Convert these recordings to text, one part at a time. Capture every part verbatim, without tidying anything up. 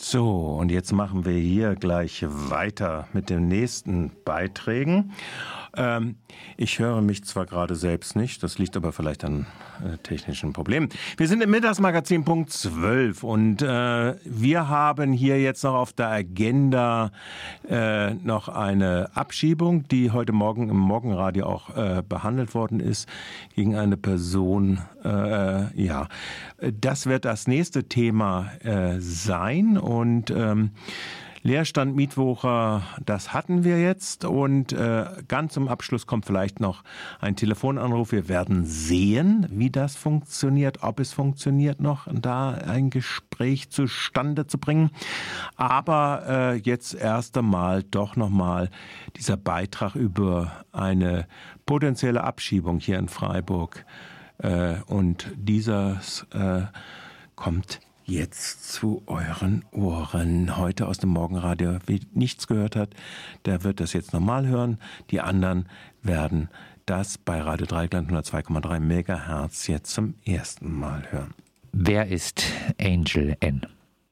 So, und jetzt machen wir hier gleich weiter mit den nächsten Beiträgen. Ähm, ich höre mich zwar gerade selbst nicht, das liegt aber vielleicht an äh, technischen Problemen. Wir sind im Mittagsmagazin Punkt zwölf und äh, wir haben hier jetzt noch auf der Agenda äh, noch eine Abschiebung, die heute Morgen im Morgenradio auch äh, behandelt worden ist gegen eine Person. Äh, ja, das wird das nächste Thema äh, sein und ähm, Leerstand, Mietwucher, das hatten wir jetzt und äh, ganz zum Abschluss kommt vielleicht noch ein Telefonanruf. Wir werden sehen, wie das funktioniert, ob es funktioniert noch, da ein Gespräch zustande zu bringen. Aber äh, jetzt erst einmal doch nochmal dieser Beitrag über eine potenzielle Abschiebung hier in Freiburg äh, und dieses äh, kommt jetzt zu euren Ohren. Heute aus dem Morgenradio. Wer nichts gehört hat, der wird das jetzt normal hören. Die anderen werden das bei Radio Dreieckland hundertzwei Komma drei Megahertz jetzt zum ersten Mal hören. Wer ist Angel N?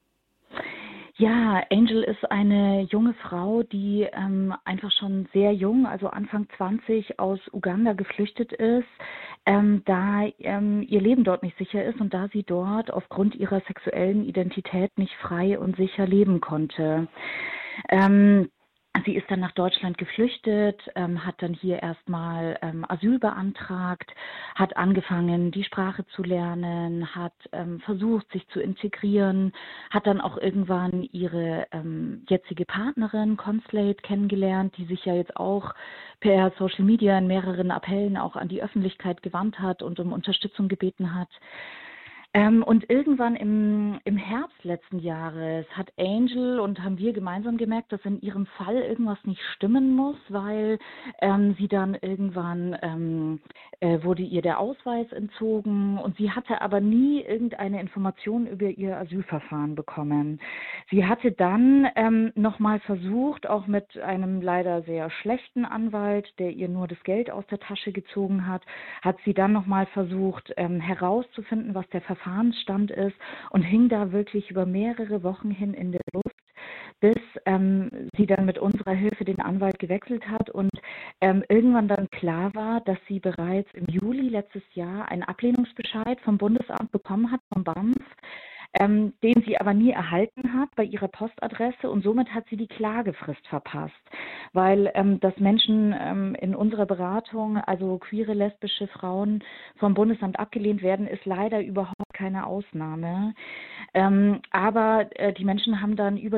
Ja, Angel ist eine junge Frau, die ähm, einfach schon sehr jung, also Anfang zwanzig, aus Uganda geflüchtet ist, ähm, da ähm, ihr Leben dort nicht sicher ist und da sie dort aufgrund ihrer sexuellen Identität nicht frei und sicher leben konnte. Ähm, Sie ist dann nach Deutschland geflüchtet, ähm, hat dann hier erstmal ähm, Asyl beantragt, hat angefangen, die Sprache zu lernen, hat ähm, versucht, sich zu integrieren, hat dann auch irgendwann ihre ähm, jetzige Partnerin Conslate kennengelernt, die sich ja jetzt auch per Social Media in mehreren Appellen auch an die Öffentlichkeit gewandt hat und um Unterstützung gebeten hat. Ähm, und irgendwann im, im Herbst letzten Jahres hat Angel und haben wir gemeinsam gemerkt, dass in ihrem Fall irgendwas nicht stimmen muss, weil ähm, sie dann irgendwann ähm, äh, wurde ihr der Ausweis entzogen und sie hatte aber nie irgendeine Information über ihr Asylverfahren bekommen. Sie hatte dann ähm, nochmal versucht, auch mit einem leider sehr schlechten Anwalt, der ihr nur das Geld aus der Tasche gezogen hat, hat sie dann nochmal versucht ähm, herauszufinden, was der Verfahrensstand ist und hing da wirklich über mehrere Wochen hin in der Luft, bis ähm, sie dann mit unserer Hilfe den Anwalt gewechselt hat und ähm, irgendwann dann klar war, dass sie bereits im Juli letztes Jahr einen Ablehnungsbescheid vom Bundesamt bekommen hat, vom B A M F, ähm, den sie aber nie erhalten hat bei ihrer Postadresse und somit hat sie die Klagefrist verpasst, weil ähm, dass Menschen ähm, in unserer Beratung, also queere, lesbische Frauen vom Bundesamt abgelehnt werden, ist leider überhaupt keine Ausnahme. Ähm, aber äh, die Menschen haben dann über